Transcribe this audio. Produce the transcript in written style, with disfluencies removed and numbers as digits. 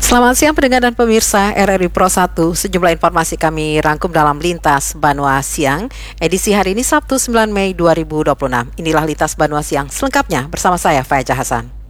Selamat siang pendengar dan pemirsa RRI Pro 1. Sejumlah informasi kami rangkum dalam Lintas Banua Siang, edisi hari ini Sabtu 9 Mei 2026. Inilah Lintas Banua Siang selengkapnya bersama saya, Faeja Hasan.